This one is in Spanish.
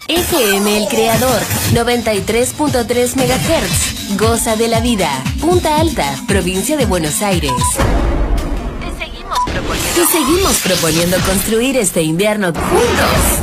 FM El Creador, 93.3 MHz. Goza de la vida. Punta Alta, provincia de Buenos Aires. Te seguimos proponiendo construir este invierno juntos.